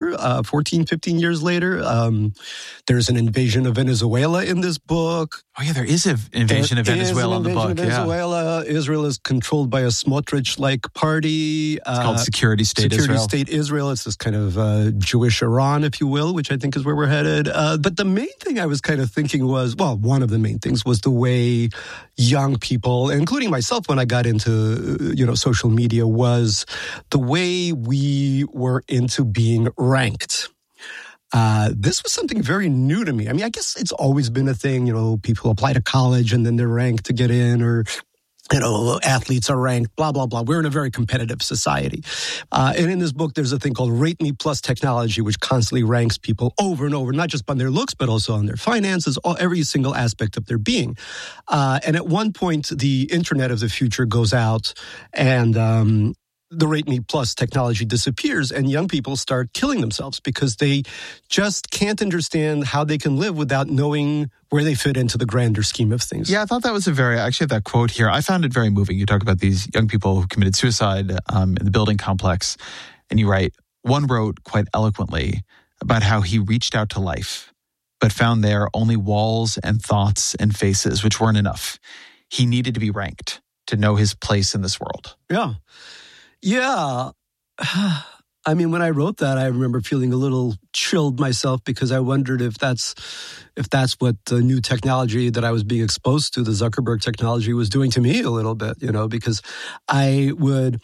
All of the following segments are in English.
later, 14, 15 years later. There's an invasion of Venezuela in this book. Oh, yeah, there is an invasion of Venezuela in the book. Venezuela. Israel is controlled by a Smotrich-like party. It's called Security State Israel. It's this kind of Jewish Iran, if you will, which I think is where we're headed. But the main thing I was kind of thinking was, well, one of the main things was the way young people, including myself when I got into, social media, was the way we were into being ranked. This was something very new to me. I mean, I guess it's always been a thing, people apply to college and then they're ranked to get in, or athletes are ranked, blah, blah, blah. We're in a very competitive society. And in this book, there's a thing called Rate Me Plus Technology, which constantly ranks people over and over, not just on their looks, but also on their finances, every single aspect of their being. And at one point, the Internet of the future goes out and the Rate Me Plus technology disappears, and young people start killing themselves because they just can't understand how they can live without knowing where they fit into the grander scheme of things. Yeah, I thought that was I actually have that quote here. I found it very moving. You talk about these young people who committed suicide in the building complex, and you write, one wrote quite eloquently about how he reached out to life, but found there only walls and thoughts and faces, which weren't enough. He needed to be ranked to know his place in this world. Yeah. I mean, when I wrote that, I remember feeling a little chilled myself because I wondered if that's what the new technology that I was being exposed to, the Zuckerberg technology, was doing to me a little bit, because I would,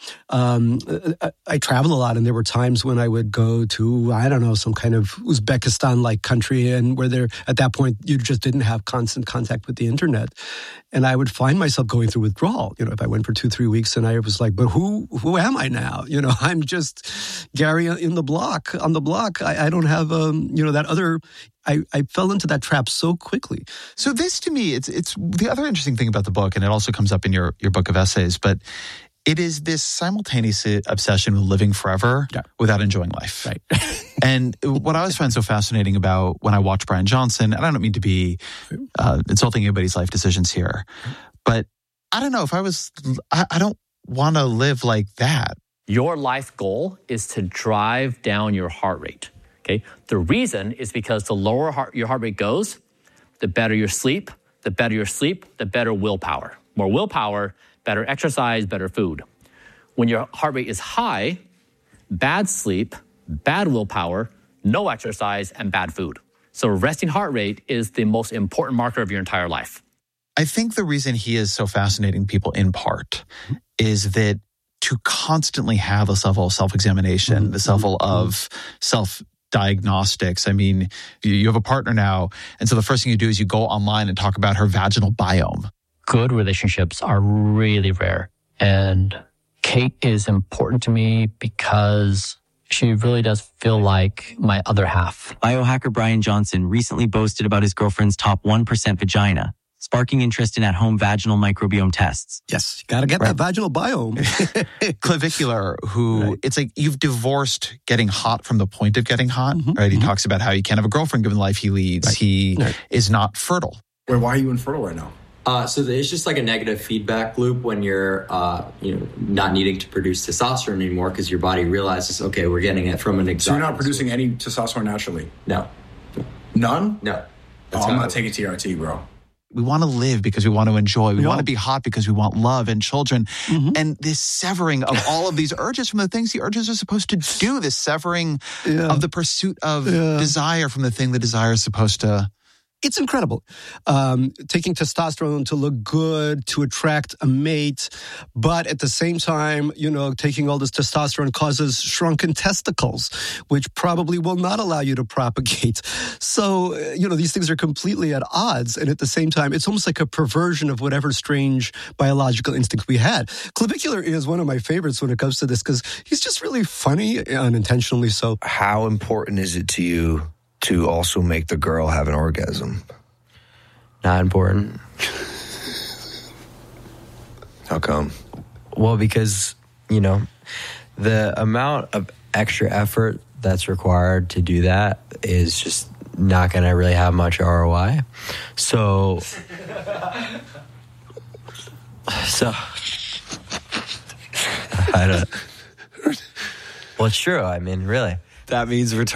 I travel a lot, and there were times when I would go to, I don't know, some kind of Uzbekistan-like country, and where at that point, you just didn't have constant contact with the internet. And I would find myself going through withdrawal, if I went for 2-3 weeks, and I was like, but who am I now? I'm just Gary on the block. I don't have, that other... I fell into that trap so quickly. So this, to me, it's the other interesting thing about the book, and it also comes up in your book of essays, but it is this simultaneous obsession with living forever without enjoying life. Right. And what I always find so fascinating about when I watch Brian Johnson, and I don't mean to be insulting anybody's life decisions here, but I don't know if I don't want to live like that. Your life goal is to drive down your heart rate. Okay. The reason is because the lower your heart rate goes, the better your sleep. The better your sleep, the better willpower. More willpower, better exercise, better food. When your heart rate is high, bad sleep, bad willpower, no exercise, and bad food. So resting heart rate is the most important marker of your entire life. I think the reason he is so fascinating people in part is that to constantly have this level of self-examination, this level of self-diagnostics. I mean, you have a partner now, and so the first thing you do is you go online and talk about her vaginal biome. Good relationships are really rare. And Kate is important to me because she really does feel like my other half. Biohacker Brian Johnson recently boasted about his girlfriend's top 1% vagina, sparking interest in at-home vaginal microbiome tests. Yes, you got to get that vaginal biome. Clavicular, it's like you've divorced getting hot from the point of getting hot, right? He talks about how he can't have a girlfriend given the life he leads. Right. He is not fertile. Why are you infertile right now? So there's just like a negative feedback loop when you're, not needing to produce testosterone anymore because your body realizes, okay, we're getting it from an exogenous. So you're not producing any testosterone naturally? No. None? No. I'm not taking TRT, bro. We want to live because we want to enjoy. We want to be hot because we want love and children. And this severing of all of these urges from the things the urges are supposed to do, this severing of the pursuit of desire from the thing the desire is supposed to... It's incredible. Taking testosterone to look good, to attract a mate, but at the same time, taking all this testosterone causes shrunken testicles, which probably will not allow you to propagate. So, these things are completely at odds. And at the same time, it's almost like a perversion of whatever strange biological instinct we had. Clavicular is one of my favorites when it comes to this because he's just really funny, unintentionally so. How important is it to you to also make the girl have an orgasm? Not important. How come? Well, because, the amount of extra effort that's required to do that is just not going to really have much ROI. So I don't. Well, it's true. I mean, really. That means